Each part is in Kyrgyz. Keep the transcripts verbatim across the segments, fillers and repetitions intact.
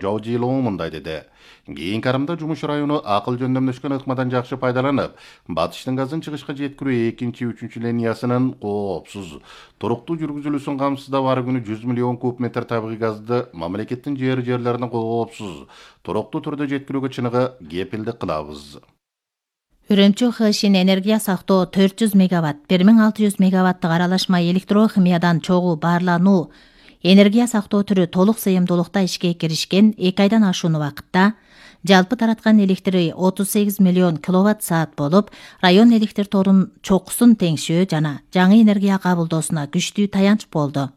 Жоо Жилоо мындай деди. Кийинки арымда Жумуш району акыл жөндөмдөшкөн ыкмадан жакшы пайдаланып, батыштын газын чыгышка жеткирүү экинчи үчүнчү линиясынын коопсуз, туруктуу жүргүзүлүүсүн камсыздап ар күнү жүз миллион куб метр табигый газды мамлекеттин жер жерлерине коопсуз, туруктуу түрдө жеткирүүгө чыныгы кепилдик кылабыз. Үрөмчү ХШин энергия сактоо төрт жүз мегаватт, бир миң алты жүз мегаваттык аралашма электрохимиядан чогуу баарлануу энергия сактоо түрү толук сыйымдуулукта ишке киришкен эки айдан ашуун убакытта жалпы тараткан электри отуз сегиз миллион киловатт саат болуп, район электр торун чокусун теңшөө жана жаңы энергия кабылдоосуна күчтүү таянч болду.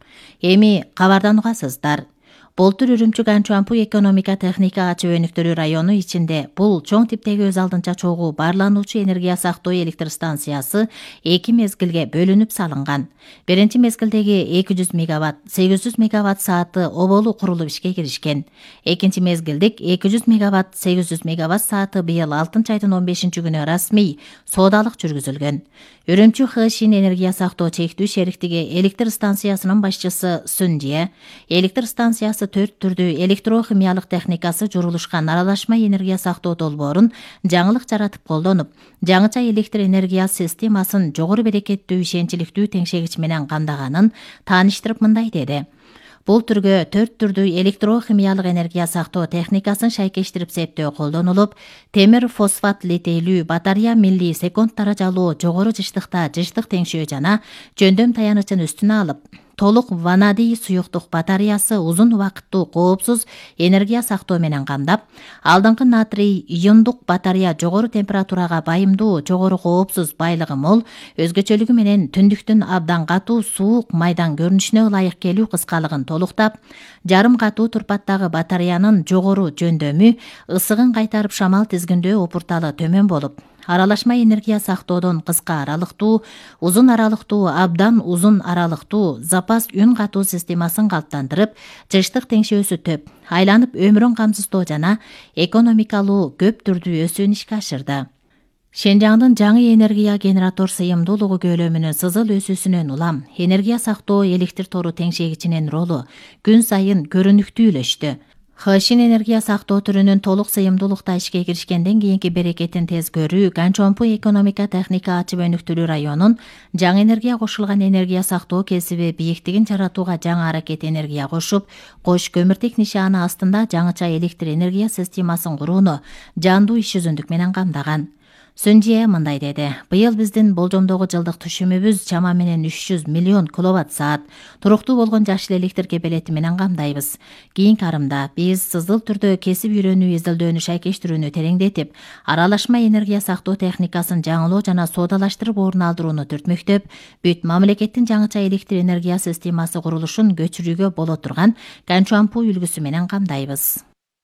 Эми кабардан угасыздар. Болтур Үрүмчү Ганчуампу экономика техника ачып өнүктүрүү району ичинде бул чоң типтеги өз алдынча чогуу баарлануучу энергия сактоо электр станциясы эки мезгилге бөлүнүп салынган. Биринчи мезгилдеги эки жүз мегаватт, сегиз жүз мегаватт сааты оболу курулуп ишке киришкен. Экинчи мезгилдик эки жүз мегаватт, сегиз жүз мегаватт сааты быйыл алтынчы айдын он бешинчи күнү расмий соодалык жүргүзүлгөн. Үрүмчү ХШин энергия сактоо чектүү шериктиги электр станциясынын башчысы Сүндие, электр станциясы төрт түрдүү электрохимиялык техникасы журулушкан аралашма энергия сактоо долбоорун жаңылык жаратып колдонуп, жаңыча электр энергия системасын жогору берекеттүү ишенчиликтүү теңшегич менен камдаганын тааныштырып мындай деди. Бул түргө төрт түрдүү электрохимиялык энергия сактоо техникасын шайкештирип септөө колдонулуп, темир фосфат литейлүү батарея милли секунд даражалуу жогору жыштыкта жыштык теңшөө жана жөндөм таянычын үстүнө алып, толук ванадий суюктук батареясы узун убакыттуу коопсуз энергия сактоо менен камдап, алдыңкы натрий иондук батарея жогору температурага байымдуу, жогору коопсуз байлыгы мол, өзгөчөлүгү менен түндүктүн абдан катуу суук майдан көрүнүшүнө ылайык келүү кыскалыгын толуктап, жарым катуу турпаттагы батареянын жогору жөндөмү ысыгын кайтарып шамал тизгиндөө опурталы төмөн болуп, аралашма энергия сактоодон кыска аралыктуу, узун аралыктуу, абдан узун аралыктуу запас үн катуу системасын калыптандырып, жыштык теңшөөсү төп, айланып өмүрүн камсыздоо жана экономикалуу көп түрдүү өсүүнү ишке ашырды. Шенжаңдын жаңы энергия генератор сыйымдуулугу көлөмүнүн сызыл өсүүсүнөн улам энергия сактоо электр тору теңшегичинин ролу күн сайын көрүнүктүүлөштү. ХШин энергия сактоо түрүнүн толук сыйымдуулукта ишке киришкенден кийинки берекетин тез көрүү Ганчуампу экономика техника ачып өнүктүрүү районун жаңы энергия кошулган энергия сактоо кесиби бийиктигин жаратууга жаңы аракет энергия кошуп, кош көмүртек нишаны астында жаңыча электр энергия системасын курууну жандуу иш жүзүндүк менен камдаган. Сүндие мындай деди. Быйыл биздин болжомдогу жылдык түшүмүбүз чама менен үч жүз миллион киловатт саат. Туруктуу болгон жашыл электр кепелети менен камдайбыз. Кийинки арымда биз сызыл түрдө кесип үйрөнүү изилдөөнү шайкештирүүнү тереңдетип, аралашма энергия сактоо техникасын жаңылоо жана соодалаштырып орун алдырууну түртмөктөп, бүт мамлекеттин жаңыча электр энергия системасы курулушун көчүрүүгө боло турган Ганчуампу үлгүсү менен камдайбыз.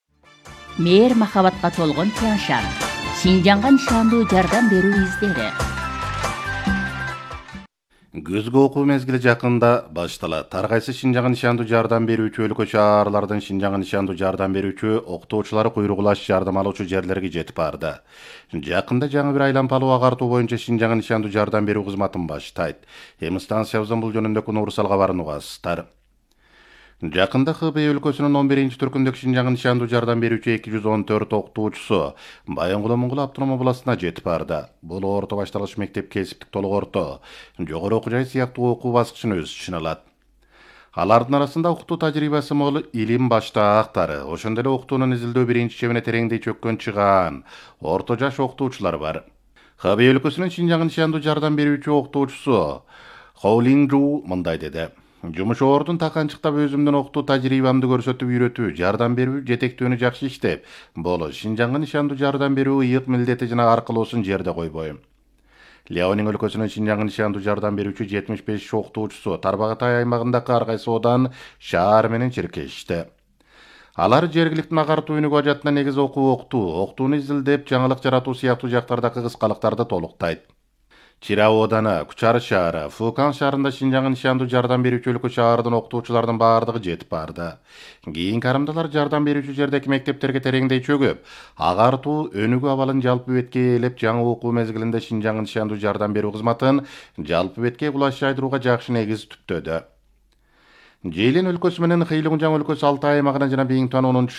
Мээр махабатка толгон Тяншан. Шинжаңга нишандуу жардам берүү издери. Күзгү окуу мезгили жакында башталат. Ар кайсы Шинжаңга нишандуу жардам берүүчү өлкө шаарлардын Шинжаңга нишандуу жардам берүүчү окутуучулары куйругулаш жардам алуучу жерлерге жетип барды. Жакында жаңы бир айлампалуу агартуу боюнча Шинжаңга нишандуу жардам берүү кызматын баштайт. Эми станциябыздын бул жөнүндө уурсал кабарын угасыздар. Жакында Хыбей өлкөсүнүн он биринчи түркүндөгү Шинжаңга нишандуу жардам берүүчү эки жүз он төрт окутуучусу Баянгулуу Моңгол автоном областына жетип барды. Бул орто башталгыч мектеп, кесиптик толук орто, жогору окуу жай сыяктуу окуу баскычын өз ичине алат. Алардын арасында окутуу тажрыйбасы мол илим баштаактары, ошондой эле окутуунун изилдөө биринчи чебине тереңдей чөккөн чыгаан орто жаш окутуучулар бар. Хыбей өлкөсүнүн Шинжаңга нишандуу жардам берүүчү окутуучусу Хоулинжу мындай деди. Жумуш ордун таканчыктап өзүмдүн окутуу тажрыйбамды көрсөтүп үйрөтүү, жардам берүү, жетектөөнү жакшы иштеп, боло Шинжаңга нишандуу жардам берүү ыйык милдети жана аркылуусун жерде койбойм. Леонин өлкөсүнүн Шинжаңга нишандуу жардам берүүчү жетимиш беш окутуучусу Тарбагатай аймагындагы ар кайсы одан, шаар менен чиркешти. Алар жергиликтин агартуу өнүгүү ажатына негиз окуу окутуу, окутууну изилдеп, жаңылык жаратуу сыяктуу жактардагы кыскалыктарды толуктайт. Чирау оданы, Кучар шаары, Фукан шаарында Шинжаңга нишандуу жардам берүүчү өлкө шаардын окутуучулардын баардыгы жетип барды. Кийинки арымдалар жардам берүүчү жердеги мектептерге тереңдей чөгүп, агартуу өнүгүү абалын жалпы бетке ээлеп, жаңы окуу мезгилинде Шинжаңга нишандуу жардам берүү кызматын жалпы бетке кулаш жайдырууга жакшы негиз түптөдү. Жээлен өлкөсү менен Хыйлыгын жаңы өлкөсү Алтай аймагына жана Бейиңтуан онунчу